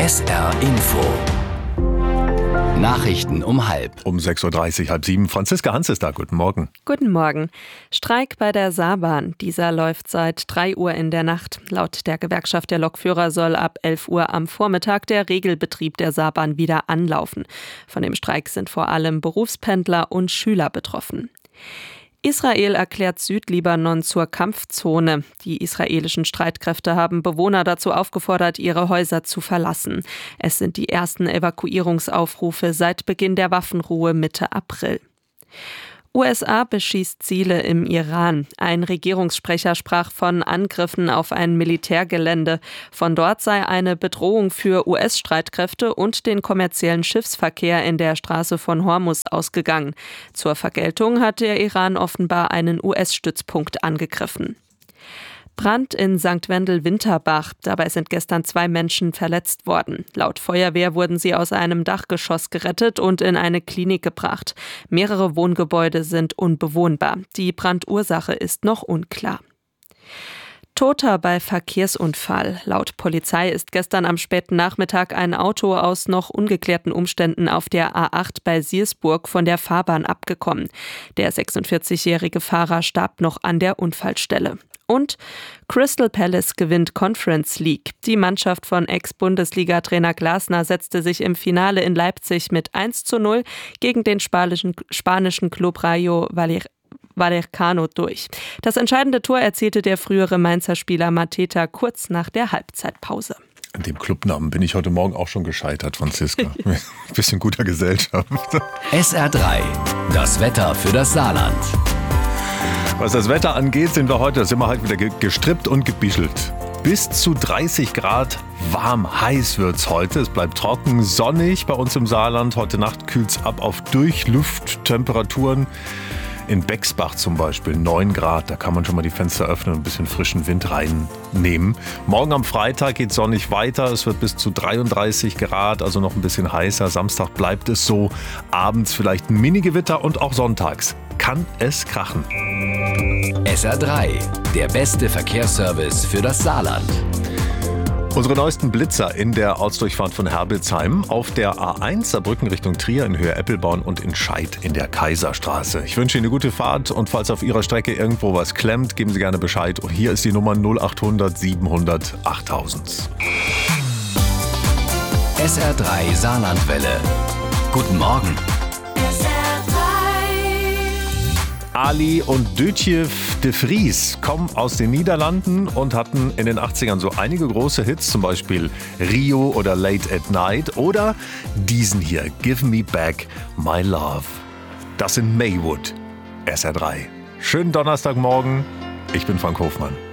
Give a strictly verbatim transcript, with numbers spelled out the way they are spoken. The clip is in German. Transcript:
S R Info. Nachrichten um halb. Um sechs Uhr dreißig, halb sieben. Franziska Hans ist da. Guten Morgen. Guten Morgen. Streik bei der Saarbahn. Dieser läuft seit drei Uhr in der Nacht. Laut der Gewerkschaft der Lokführer soll ab elf Uhr am Vormittag der Regelbetrieb der Saarbahn wieder anlaufen. Von dem Streik sind vor allem Berufspendler und Schüler betroffen. Israel erklärt Südlibanon zur Kampfzone. Die israelischen Streitkräfte haben Bewohner dazu aufgefordert, ihre Häuser zu verlassen. Es sind die ersten Evakuierungsaufrufe seit Beginn der Waffenruhe Mitte April. U S A beschießt Ziele im Iran. Ein Regierungssprecher sprach von Angriffen auf ein Militärgelände. Von dort sei eine Bedrohung für U S-Streitkräfte und den kommerziellen Schiffsverkehr in der Straße von Hormuz ausgegangen. Zur Vergeltung hat der Iran offenbar einen U S-Stützpunkt angegriffen. Brand in Sankt Wendel-Winterbach. Dabei sind gestern zwei Menschen verletzt worden. Laut Feuerwehr wurden sie aus einem Dachgeschoss gerettet und in eine Klinik gebracht. Mehrere Wohngebäude sind unbewohnbar. Die Brandursache ist noch unklar. Toter bei Verkehrsunfall. Laut Polizei ist gestern am späten Nachmittag ein Auto aus noch ungeklärten Umständen auf der A acht bei Siersburg von der Fahrbahn abgekommen. Der sechsundvierzigjährige Fahrer starb noch an der Unfallstelle. Und Crystal Palace gewinnt Conference League. Die Mannschaft von Ex-Bundesliga-Trainer Glasner setzte sich im Finale in Leipzig mit eins zu null gegen den spanischen, spanischen Club Rayo Vallecano durch. Das entscheidende Tor erzielte der frühere Mainzer Spieler Mateta kurz nach der Halbzeitpause. An dem Clubnamen bin ich heute Morgen auch schon gescheitert, Franziska. Ein bisschen guter Gesellschaft. S R drei, das Wetter für das Saarland. Was das Wetter angeht, sind wir heute, sind wir halt wieder gestrippt und gebischelt. Bis zu dreißig Grad warm, heiß wird's heute. Es bleibt trocken, sonnig bei uns im Saarland. Heute Nacht kühlt's ab auf Durchlufttemperaturen. In Bexbach zum Beispiel neun Grad, da kann man schon mal die Fenster öffnen und ein bisschen frischen Wind reinnehmen. Morgen am Freitag geht sonnig weiter, es wird bis zu dreiunddreißig Grad, also noch ein bisschen heißer. Samstag bleibt es so, abends vielleicht ein Mini-Gewitter und auch sonntags kann es krachen. S R drei, der beste Verkehrsservice für das Saarland. Unsere neuesten Blitzer in der Ortsdurchfahrt von Herbelsheim, auf der A eins Saarbrücken Richtung Trier in Höhe Eppelborn und in Scheid in der Kaiserstraße. Ich wünsche Ihnen eine gute Fahrt und falls auf Ihrer Strecke irgendwo was klemmt, geben Sie gerne Bescheid. Und hier ist die Nummer null acht hundert siebenhundert achttausend. S R drei Saarlandwelle. Guten Morgen. Ali und Dötje de Vries kommen aus den Niederlanden und hatten in den achtzigern so einige große Hits, zum Beispiel Rio oder Late at Night oder diesen hier, Give Me Back My Love. Das sind Maywood, S R drei. Schönen Donnerstagmorgen, ich bin Frank Hofmann.